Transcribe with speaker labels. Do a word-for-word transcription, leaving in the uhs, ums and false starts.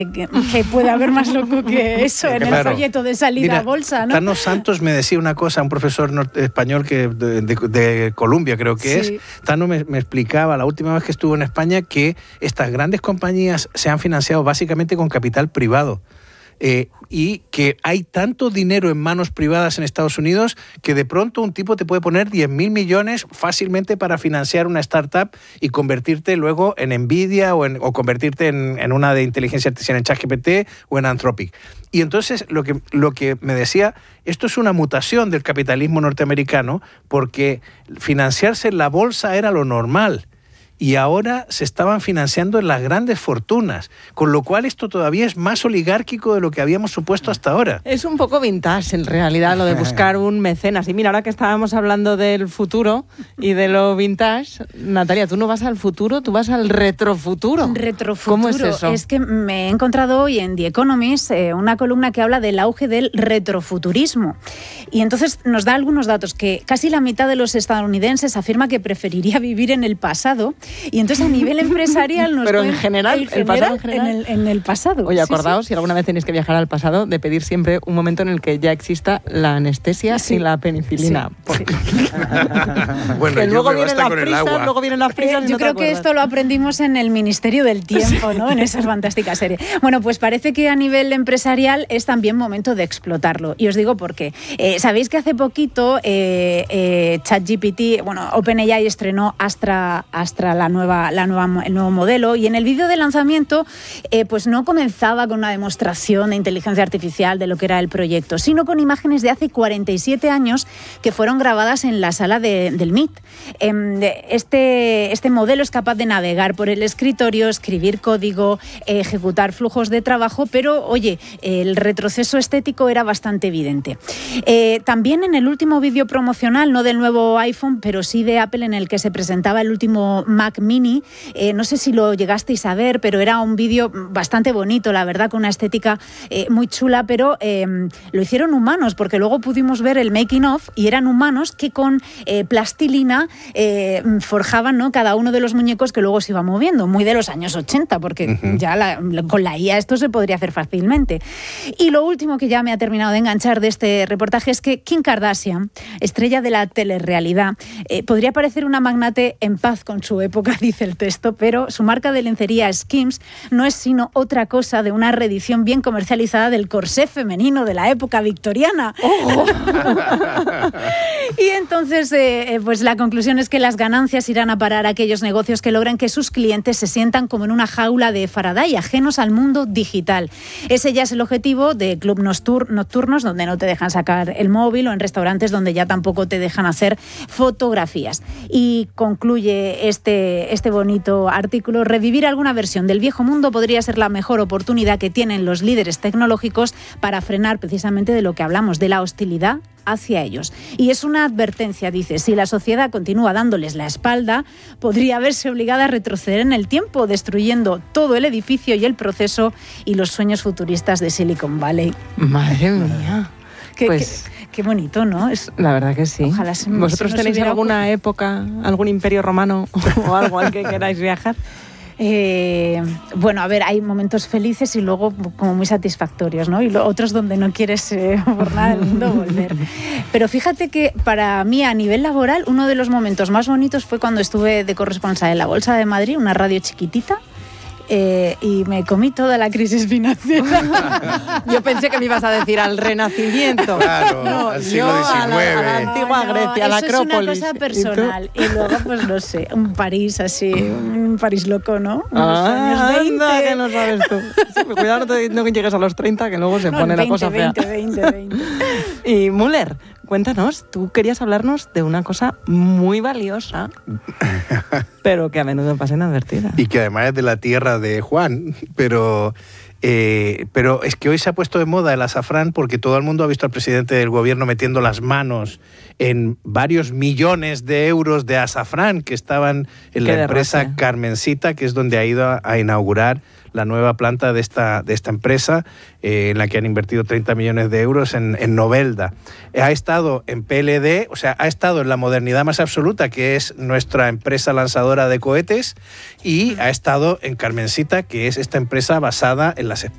Speaker 1: Que, que puede haber más loco que eso en claro. el folleto de salida Mira, a bolsa, ¿no?
Speaker 2: Tano Santos me decía una cosa, un profesor norte, español que de, de, de Columbia creo que sí. es. Tano me, me explicaba la última vez que estuvo en España que estas grandes compañías se han financiado básicamente con capital privado. Eh, y que hay tanto dinero en manos privadas en Estados Unidos que de pronto un tipo te puede poner diez mil millones fácilmente para financiar una startup y convertirte luego en Nvidia o, en, o convertirte en, en una de inteligencia artificial en ChatGPT o en Anthropic. Y entonces lo que, lo que me decía, esto es una mutación del capitalismo norteamericano porque financiarse en la bolsa era lo normal. Y ahora se estaban financiando en las grandes fortunas, con lo cual esto todavía es más oligárquico de lo que habíamos supuesto hasta ahora.
Speaker 3: Es un poco vintage, en realidad, lo de buscar un mecenas. Y mira, ahora que estábamos hablando del futuro y de lo vintage, Natalia, tú no vas al futuro, tú vas al retrofuturo.
Speaker 1: Retrofuturo.
Speaker 3: ¿Cómo es eso?
Speaker 1: Es que me he encontrado hoy en The Economist eh, una columna que habla del auge del retrofuturismo. Y entonces nos da algunos datos, que casi la mitad de los estadounidenses afirma que preferiría vivir en el pasado. Y entonces a nivel empresarial nos
Speaker 3: pero en general, el,
Speaker 1: general,
Speaker 3: pasado en general
Speaker 1: en el, en el pasado.
Speaker 3: Oye, acordaos,
Speaker 1: sí, sí.
Speaker 3: si alguna vez tenéis que viajar al pasado, de pedir siempre un momento en el que ya exista la anestesia sí. y la penicilina. Sí. Porque...
Speaker 2: bueno,
Speaker 3: que luego vienen las
Speaker 2: prisas,
Speaker 3: luego vienen las prisas.
Speaker 1: Eh, yo
Speaker 3: no
Speaker 1: creo que esto lo aprendimos en el Ministerio del Tiempo, ¿no? En esa fantástica serie. Bueno, pues parece que a nivel empresarial es también momento de explotarlo. Y os digo por qué. Eh, Sabéis que hace poquito eh, eh, ChatGPT, bueno, OpenAI estrenó Astra, Astra la nueva, la nueva, el nuevo modelo, y en el vídeo de lanzamiento eh, pues no comenzaba con una demostración de inteligencia artificial de lo que era el proyecto, sino con imágenes de hace cuarenta y siete años que fueron grabadas en la sala de, del M I T. Este, este modelo es capaz de navegar por el escritorio, escribir código, ejecutar flujos de trabajo, pero oye, el retroceso estético era bastante evidente. Eh, también en el último vídeo promocional, no del nuevo iPhone, pero sí de Apple, en el que se presentaba el último Mac Mini, eh, no sé si lo llegasteis a ver, pero era un vídeo bastante bonito, la verdad, con una estética eh, muy chula, pero eh, lo hicieron humanos, porque luego pudimos ver el making of y eran humanos que con eh, plastilina eh, forjaban, ¿no?, cada uno de los muñecos que luego se iba moviendo, muy de los años ochenta, porque uh-huh. ya la, con la I A esto se podría hacer fácilmente. Y lo último que ya me ha terminado de enganchar de este reportaje es que Kim Kardashian, estrella de la telerrealidad, eh, podría parecer una magnate en paz con su época, dice el texto, pero su marca de lencería Skims no es sino otra cosa de una reedición bien comercializada del corsé femenino de la época victoriana. Oh. Y entonces, eh, pues la conclusión es que las ganancias irán a parar a aquellos negocios que logren que sus clientes se sientan como en una jaula de Faraday, ajenos al mundo digital. Ese ya es el objetivo de club nocturnos, donde no te dejan sacar el móvil, o en restaurantes donde ya tampoco te dejan hacer fotografías. Y concluye este, este bonito artículo: revivir alguna versión del viejo mundo podría ser la mejor oportunidad que tienen los líderes tecnológicos para frenar precisamente de lo que hablamos, de la hostilidad hacia ellos. Y es una advertencia, dice: si la sociedad continúa dándoles la espalda, podría verse obligada a retroceder en el tiempo, destruyendo todo el edificio y el proceso y los sueños futuristas de Silicon Valley.
Speaker 3: Madre mía.
Speaker 1: Qué,
Speaker 3: pues...
Speaker 1: qué, qué bonito, ¿no? Es,
Speaker 3: la verdad que sí.
Speaker 1: Ojalá se,
Speaker 3: ¿Vosotros
Speaker 1: se
Speaker 3: tenéis alguna
Speaker 1: ocurrido.
Speaker 3: época, algún imperio romano o algo al que queráis viajar?
Speaker 1: Eh, bueno, a ver, hay momentos felices y luego como muy satisfactorios, ¿no? Y lo, otros donde no quieres eh, por nada del mundo volver. Pero fíjate que para mí, a nivel laboral, uno de los momentos más bonitos fue cuando estuve de corresponsal en la Bolsa de Madrid, una radio chiquitita. Eh, y me comí toda la crisis financiera.
Speaker 3: Yo pensé que me ibas a decir al Renacimiento.
Speaker 2: Claro,
Speaker 3: no,
Speaker 2: al siglo
Speaker 3: yo
Speaker 2: diecinueve.
Speaker 3: A la, a la antigua
Speaker 1: no,
Speaker 3: Grecia, a la Acrópolis.
Speaker 1: Eso es una cosa personal. ¿Y, y luego, pues no sé, un París así, un París loco, ¿no? Unos
Speaker 3: ah,
Speaker 1: años veinte.
Speaker 3: Anda, que no sabes tú. Sí, cuidado, no, te, no llegues a los treinta, que luego se
Speaker 1: no,
Speaker 3: pone
Speaker 1: veinte,
Speaker 3: la cosa fea.
Speaker 1: veinte, veinte, veinte.
Speaker 3: Y Müller, cuéntanos, tú querías hablarnos de una cosa muy valiosa, pero que a menudo pasa inadvertida.
Speaker 2: Y que además es de la tierra de Juan, pero... Eh, pero es que hoy se ha puesto de moda el azafrán porque todo el mundo ha visto al presidente del gobierno metiendo las manos en varios millones de euros de azafrán que estaban en la empresa Carmencita, que es donde ha ido a, a inaugurar la nueva planta de esta, de esta empresa, eh, en la que han invertido treinta millones de euros en, en Novelda. Ha estado en P L D, o sea, ha estado en la modernidad más absoluta, que es nuestra empresa lanzadora de cohetes, y ha estado en Carmencita, que es esta empresa basada en las